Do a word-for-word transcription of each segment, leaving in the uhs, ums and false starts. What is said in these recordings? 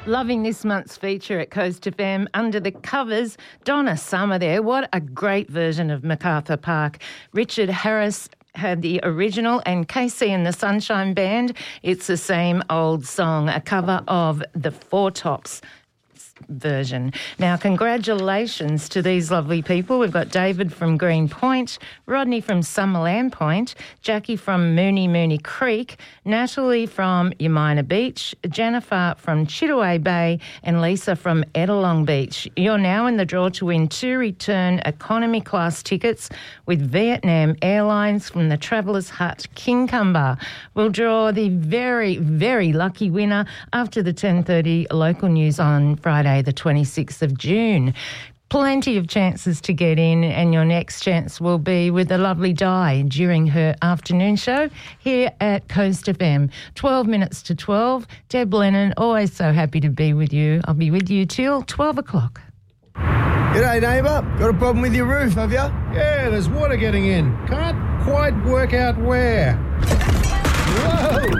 Loving this month's feature at Coast F M, Under the Covers. Donna Summer there. What a great version of MacArthur Park. Richard Harris had the original, and Casey and the Sunshine Band, It's the Same Old Song, a cover of the Four Tops version. Now, congratulations to these lovely people. We've got David from Green Point, Rodney from Summerland Point, Jackie from Mooney Mooney Creek, Natalie from Yamina Beach, Jennifer from Chittaway Bay, and Lisa from Ettalong Beach. You're now in the draw to win two return economy class tickets with Vietnam Airlines from the Travellers Hut Kincumber. We'll draw the very, very lucky winner after the ten thirty local news on Friday, the twenty-sixth of June. Plenty of chances to get in, and your next chance will be with the lovely Di during her afternoon show here at Coast F M. twelve minutes to twelve. Deb Lennon, always so happy to be with you. I'll be with you till twelve o'clock. G'day, neighbour. Got a problem with your roof, have you? Yeah, there's water getting in. Can't quite work out where. Whoa!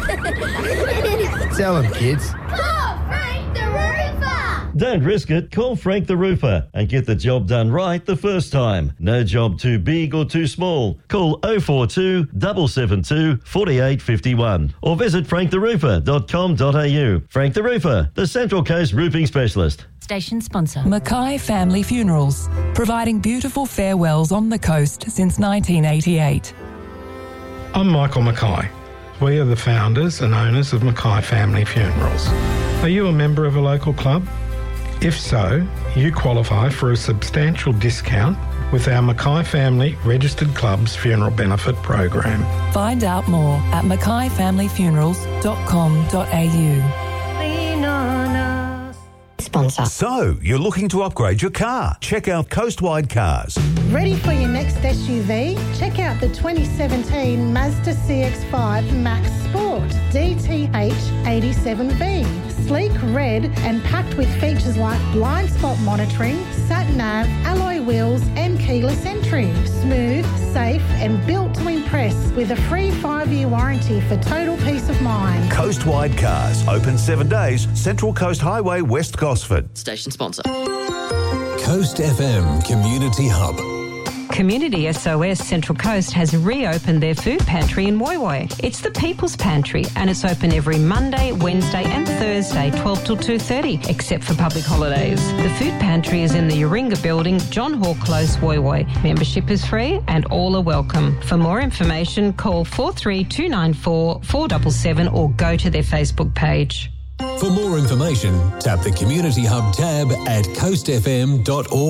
Tell them, kids. Don't risk it. Call Frank the Roofer and get the job done right the first time. No job too big or too small. Call oh four two, seven seven two, four eight five one or visit frank the roofer dot com dot a u. Frank the Roofer, the Central Coast roofing specialist. Station sponsor. Mackay Family Funerals, providing beautiful farewells on the coast since nineteen eighty-eight. I'm Michael Mackay. We are the founders and owners of Mackay Family Funerals. Are you a member of a local club? If so, you qualify for a substantial discount with our Mackay Family Registered Clubs Funeral Benefit Program. Find out more at mackay family funerals dot com dot a u. Lean on us. Sponsor. So, you're looking to upgrade your car? Check out Coastwide Cars. Ready for your next S U V? Check out the twenty seventeen Mazda C X five Max Sport D T H eighty-seven V. Sleek red and packed with features like blind spot monitoring, sat-nav, alloy wheels and keyless entry. Smooth, safe and built to impress with a free five-year warranty for total peace of mind. Coastwide Cars. Open seven days. Central Coast Highway, West Gosford. Station sponsor. Coast F M Community Hub. Community S O S Central Coast has reopened their food pantry in Woy Woy. It's the People's Pantry and it's open every Monday, Wednesday and Thursday, twelve till two thirty, except for public holidays. The food pantry is in the Yoringa building, John Hall Close, Woy Woy. Membership is free and all are welcome. For more information, call four three two nine four, four seven seven or go to their Facebook page. For more information, tap the Community Hub tab at coast f m dot org.